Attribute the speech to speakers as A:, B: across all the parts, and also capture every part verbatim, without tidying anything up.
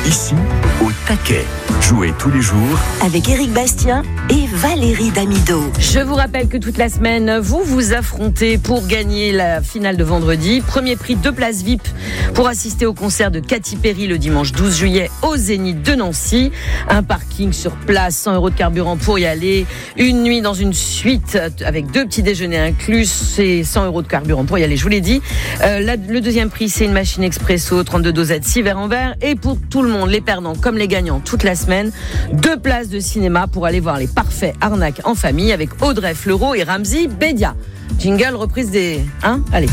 A: Ici, au taquet. Jouez tous les jours
B: avec Éric Bastien et Valérie Damido.
C: Je vous rappelle que toute la semaine, vous vous affrontez pour gagner la finale de vendredi. Premier prix, deux places V I P pour assister au concert de Katy Perry le dimanche douze juillet au Zénith de Nancy. Un parking sur place, cent euros de carburant pour y aller. Une nuit dans une suite avec deux petits déjeuners inclus, c'est cent euros de carburant pour y aller, je vous l'ai dit. Euh, la, le deuxième prix, c'est une machine expresso, trente-deux dosettes, six verres en verre. Et pour tout le monde, les perdants comme les gagnants, toute la semaine, deux places de cinéma pour aller voir les parfaits arnaques en famille avec Audrey Fleurot et Ramzy Bedia. Jingle, reprise des... Hein Allez.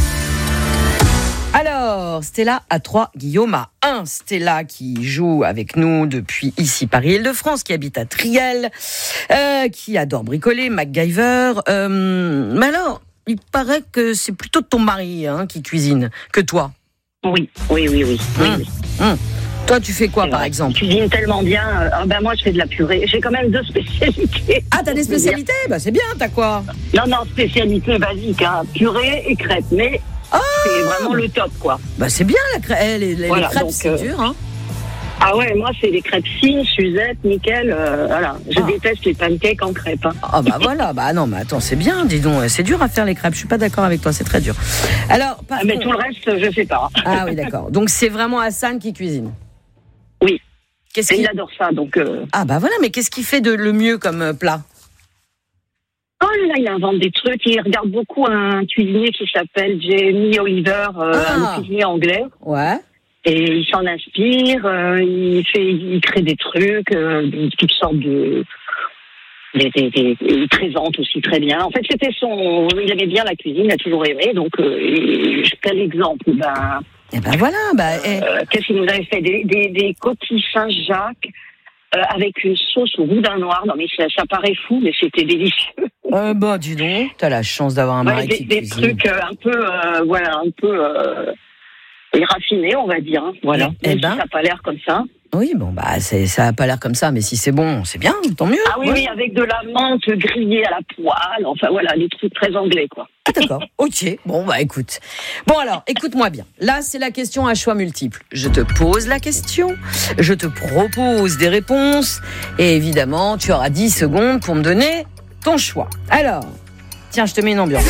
C: Alors, Stella à trois, Guillaume à un. Stella qui joue avec nous depuis ici Paris-Île-de-France, qui habite à Triel, euh, qui adore bricoler, MacGyver. Euh, mais alors, il paraît que c'est plutôt ton mari hein, qui cuisine que toi.
D: Oui, oui, oui, oui. oui,
C: hum,
D: oui.
C: Hum. Toi, tu fais quoi,
D: c'est
C: par
D: vrai.
C: exemple?
D: Je cuisine tellement bien. Euh, ben moi, je fais de la purée. J'ai quand même deux spécialités.
C: Ah, t'as des spécialités? Bah, c'est bien, t'as quoi?
D: Non, non, spécialité basique, hein, purée et crêpes. Mais
C: oh
D: c'est vraiment le top, quoi.
C: Bah, c'est bien, la crêpe. Les, les,
D: Voilà,
C: les crêpes,
D: donc,
C: c'est
D: euh,
C: dur, hein?
D: Ah ouais, moi, c'est les crêpes fines, Suzette, nickel. Euh, voilà. Je
C: Ah.
D: déteste les pancakes en crêpes. Hein.
C: Ah, bah voilà. Bah, non, mais attends, c'est bien, dis donc. C'est dur à faire les crêpes. Je suis pas d'accord avec toi, c'est très dur. Alors, par
D: Ah, mais
C: contre-
D: tout le reste, je sais pas.
C: Ah oui, d'accord. Donc, c'est vraiment Hassan qui cuisine.
D: Oui.
C: Qu'est-ce
D: Et
C: qu'il...
D: il adore ça, donc... Euh...
C: Ah, bah voilà, mais qu'est-ce qu'il fait de le mieux comme euh, plat?
D: Oh là, il invente des trucs. Il regarde beaucoup un cuisinier qui s'appelle Jamie Oliver, euh,
C: Ah.
D: un cuisinier anglais.
C: Ouais.
D: Et il s'en inspire. Euh, il fait, il crée des trucs, euh, toutes sortes de. Des, des, des, il présente aussi très bien. En fait, c'était son. Il aimait bien la cuisine, il a toujours aimé. Donc, euh, et, quel exemple? Ben,
C: Et ben voilà, bah. eh.
D: euh, qu'est-ce qu'il nous avait fait? Des, des, des coquilles Saint-Jacques. Euh, avec une sauce au goût d'un noir. Non, mais ça, ça paraît fou, mais c'était délicieux.
C: Euh, bah, dis donc, t'as la chance d'avoir un
D: Ouais,
C: mari
D: des,
C: qui
D: des
C: cuisine.
D: trucs euh, un peu, euh, voilà, un peu euh, raffinés, on va dire. Hein, voilà.
C: Eh
D: Même
C: ben.
D: si ça n'a pas l'air comme ça.
C: Oui, bon, bah, c'est, ça a pas l'air comme ça, mais si c'est bon, c'est bien, tant mieux.
D: Ah oui,
C: Ouais.
D: oui, avec de la menthe grillée à la poêle. Enfin, voilà, des trucs très anglais, quoi.
C: Ah, d'accord, ok. Bon, bah écoute. Bon, alors, écoute-moi bien. Là, c'est la question à choix multiples. Je te pose la question, je te propose des réponses, et évidemment, tu auras dix secondes pour me donner ton choix. Alors, tiens, je te mets une ambiance.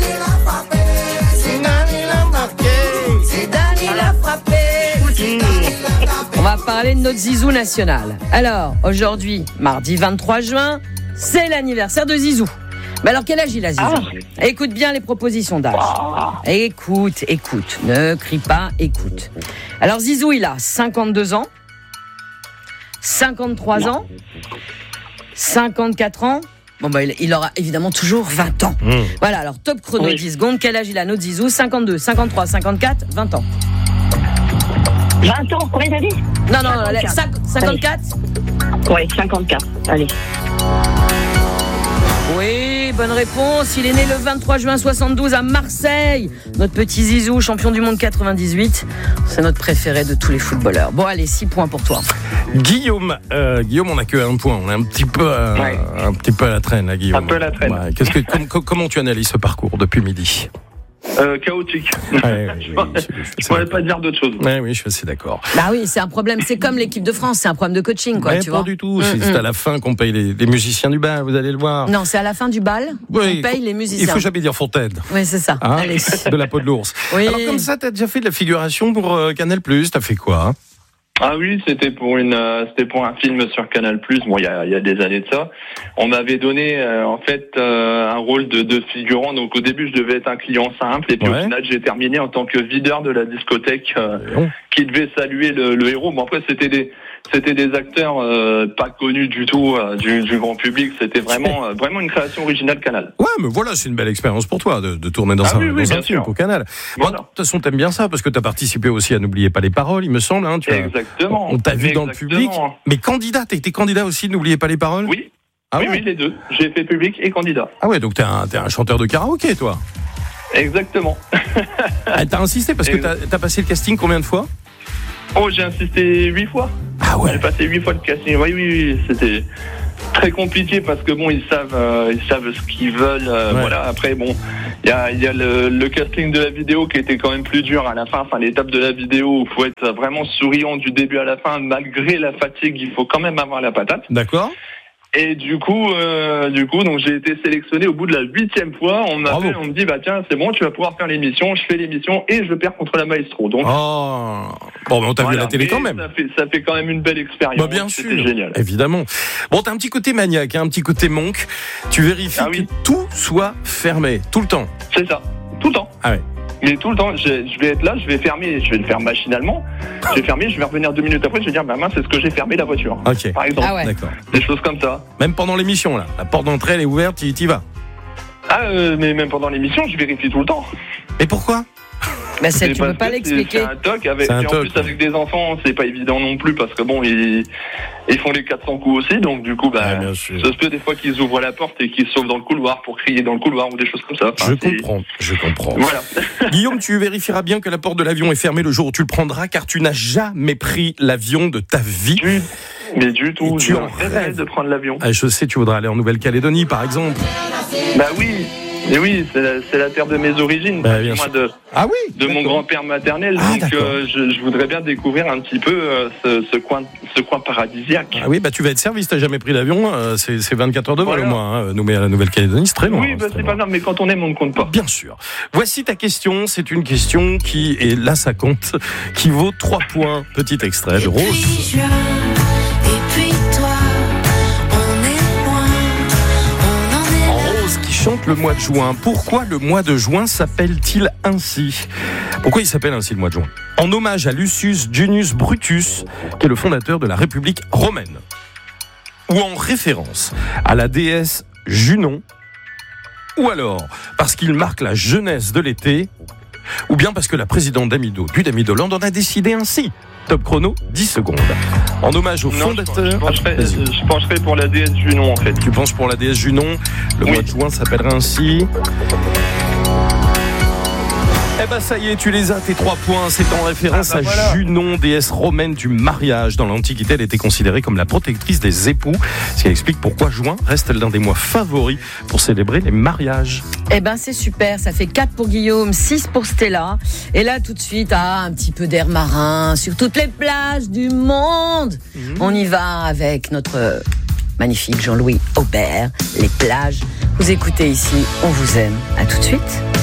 C: On va parler de notre Zizou national. Alors, aujourd'hui, mardi vingt-trois juin, c'est l'anniversaire de Zizou. Mais alors, quel âge il a, Zizou?
D: Ah.
C: Écoute bien les propositions d'âge.
D: Ah.
C: Écoute, écoute. Ne crie pas, écoute. Alors, Zizou, il a cinquante-deux ans, cinquante-trois ans, cinquante-quatre ans. Bon, bah, il, il aura évidemment toujours vingt ans.
E: Mmh.
C: Voilà, alors, top chrono,
D: Oui.
C: dix secondes. Quel âge il a, notre Zizou? cinquante-deux, cinquante-trois, cinquante-quatre, vingt ans.
D: vingt ans, combien t'as dit?
C: Non, non, non,
D: cinquante-quatre.
C: cinq- cinquante-quatre?
D: Oui, cinquante-quatre. Allez.
C: Oui, bonne réponse. Il est né le vingt-trois juin soixante-douze à Marseille. Notre petit Zizou, champion du monde quatre-vingt-dix-huit. C'est notre préféré de tous les footballeurs. Bon, allez, six points pour toi.
E: Guillaume, euh, Guillaume, on n'a que un point. On est un petit peu, euh,
F: Ouais.
E: un petit peu à la traîne, là, Guillaume.
F: Un peu à la traîne.
E: Ouais. Qu'est-ce que, com- com- comment tu analyses ce parcours depuis midi?
F: Euh, chaotique.
E: Ouais, ouais,
F: je
E: oui,
F: pourrais-
E: je- je- je-
F: je pourrais pas dire d'autre chose.
E: Ouais, oui, je suis assez d'accord.
C: Bah oui, c'est un problème. C'est comme l'équipe de France, c'est un problème de coaching, quoi,
E: Mais
C: tu
E: pas
C: vois.
E: du tout.
C: Mm,
E: C'est, c'est
C: mm.
E: à la fin qu'on paye les, les musiciens du bal, vous allez le voir.
C: Non, c'est à la fin du bal
E: Oui,
C: qu'on paye les
E: Il
C: musiciens.
E: faut jamais dire Fontaine.
C: Oui, c'est ça.
E: Hein,
C: Allez.
E: de la peau de l'ours.
C: Oui.
E: Alors comme ça, t'as déjà fait de la figuration pour euh, Canal+. T'as fait quoi hein?
F: Ah oui, c'était pour une, euh, c'était pour un film sur Canal+. Bon, il y a, il y a des années de ça. On m'avait donné euh, en fait euh, un rôle de, de figurant. Donc au début, je devais être un client simple, et puis
E: Ouais.
F: au final, j'ai terminé en tant que videur de la discothèque euh,
E: Bon.
F: qui devait saluer le, le héros. Bon après, c'était des, c'était des acteurs euh, pas connus du tout euh, du, du grand public. C'était vraiment, euh, vraiment une création originale Canal.
E: Ouais, mais voilà, c'est une belle expérience pour toi de, de tourner dans
F: Ah
E: un,
F: oui, oui,
E: dans un
F: bien
E: film
F: sûr.
E: pour Canal. Bon,
F: Voilà.
E: de toute façon, t'aimes bien ça parce que t'as participé aussi à N'oubliez pas les paroles, il me semble. Hein, tu as-
F: Exactement.
E: on t'a vu dans le
F: Exactement.
E: public. Mais candidat, t'as été candidat aussi de N'oubliez pas les paroles?
F: Oui.
E: Ah
F: oui,
E: ouais
F: oui, les deux. J'ai fait public et candidat.
E: Ah ouais, donc t'es un, t'es un chanteur de karaoké, toi.
F: Exactement.
E: Ah, t'as insisté parce que t'as, t'as passé le casting combien de fois?
F: Oh, j'ai insisté huit fois.
E: Ah ouais.
F: J'ai passé huit fois le casting. Oui, oui, oui. C'était très compliqué parce que bon, ils savent, euh, ils savent ce qu'ils veulent. euh,
E: Ouais.
F: Voilà. Après, bon, Il y a, il y a le, le casting de la vidéo qui était quand même plus dur à la fin. Enfin, l'étape de la vidéo où il faut être vraiment souriant du début à la fin, malgré la fatigue, il faut quand même avoir la patate.
E: D'accord.
F: Et du coup, euh, du coup, donc j'ai été sélectionné au bout de la huitième fois. On m'appelle, on me dit, bah tiens, c'est bon, tu vas pouvoir faire l'émission. Je fais l'émission et je perds contre la maestro. Donc,
E: oh. Bon, mais on t'a
F: voilà,
E: vu à la télé quand même.
F: Ça fait, ça fait quand même une belle expérience.
E: Bah bien
F: C'était
E: sûr,
F: génial.
E: Évidemment. Bon, t'as un petit côté maniaque, hein, un petit côté monk. Tu vérifies
F: Ah oui.
E: que tout soit fermé, tout le temps.
F: C'est ça, tout le temps.
E: Ah ouais.
F: Mais tout le temps, je, je vais être là, je vais fermer, je vais le faire machinalement. Je vais fermer, je vais revenir deux minutes après, je vais dire, bah mince, c'est ce que j'ai fermé la voiture.
E: Ok.
F: Par exemple,
C: Ah ouais.
E: D'accord.
F: des choses comme ça.
E: Même pendant l'émission, là. La porte d'entrée, elle est ouverte, tu y vas.
F: Ah, euh, mais même pendant l'émission, je vérifie tout le temps.
E: Et pourquoi?
C: Bah, c'est, tu
F: parce
C: peux pas
F: que
C: l'expliquer.
F: C'est, c'est un toc, avec,
E: C'est un
F: et en
E: toc,
F: plus
E: ouais.
F: avec des enfants, c'est pas évident non plus, parce que bon, ils, ils font les quatre cents coups aussi, donc du coup, bah,
E: Ouais, bien sûr.
F: ça se peut des fois qu'ils ouvrent la porte et qu'ils se sauvent dans le couloir pour crier dans le couloir ou des choses comme ça. Enfin,
E: Je
F: c'est-
E: comprends, je comprends.
F: Voilà.
E: Guillaume, tu vérifieras bien que la porte de l'avion est fermée le jour où tu le prendras, car tu n'as jamais pris l'avion de ta vie.
F: Du- mais du tout,
E: Et tu
F: je
E: en
F: rêve
E: rêves.
F: de prendre l'avion.
E: Ah, je sais, tu voudras aller en Nouvelle-Calédonie, par exemple.
F: Bah oui, et oui, c'est la, c'est la terre de mes origines,
E: Bah, bien
F: moi
E: sûr.
F: de,
E: Ah oui.
F: de mon grand-père maternel,
E: Ah,
F: donc
E: d'accord.
F: euh, je, je voudrais bien découvrir un petit peu euh, ce, ce coin, ce coin paradisiaque.
E: Ah oui, bah tu vas être servi si t'as jamais pris l'avion. euh, c'est, c'est vingt-quatre heures de vol
F: Voilà.
E: au moins. Hein. Nous, mais à la Nouvelle-Calédonie, c'est très loin.
F: Oui,
E: hein,
F: bah,
E: c'est très
F: c'est pas
E: loin.
F: grave, mais quand on aime, on ne compte pas.
E: Bien sûr. Voici ta question. C'est une question qui, et là ça compte, qui vaut trois points. Petit extrait de Rose.
G: Puis juin, et puis toi, on est loin, on en est là.
E: Rose qui chante le mois de juin. Pourquoi le mois de juin s'appelle-t-il ainsi? Pourquoi il s'appelle ainsi le mois de juin? En hommage à Lucius Junius Brutus, qui est le fondateur de la République romaine. Ou en référence à la déesse Junon. Ou alors parce qu'il marque la jeunesse de l'été. Ou bien parce que la présidente d'Amido, du Damidoland, en a décidé ainsi. Top chrono, dix secondes. En hommage au
F: Non, je,
E: fondateur.
F: je pencherais,
E: Vas-y.
F: je pencherais pour la déesse Junon en fait.
E: Tu penches pour la déesse Junon. Le
F: Oui.
E: mois de juin s'appellera ainsi. Eh ben ça y est, tu les as, tes trois points. C'est en référence
F: Ah bah
E: à
F: voilà.
E: Junon, déesse romaine du mariage. Dans l'Antiquité, elle était considérée comme la protectrice des époux. Ce qui explique pourquoi juin reste l'un des mois favoris pour célébrer les mariages.
C: Eh ben c'est super, ça fait quatre pour Guillaume, six pour Stella. Et là tout de suite, ah, un petit peu d'air marin sur toutes les plages du monde. On y va avec notre magnifique Jean-Louis Aubert, les plages. Vous écoutez ici, on vous aime. À tout de suite.